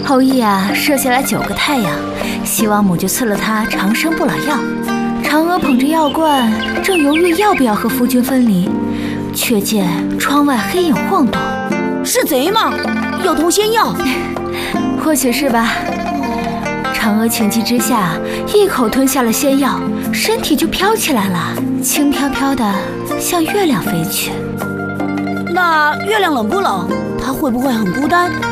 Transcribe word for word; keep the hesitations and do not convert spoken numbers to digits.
后羿啊，射下来九个太阳，西王母就赐了他长生不老药。嫦娥捧着药罐，正犹豫要不要和夫君分离，却见窗外黑影晃动。 是贼吗？要偷仙药？ 或许是吧。嫦娥情急之下，一口吞下了仙药，身体就飘起来了，轻飘飘的向月亮飞去。 那月亮冷不冷？它会不会很孤单？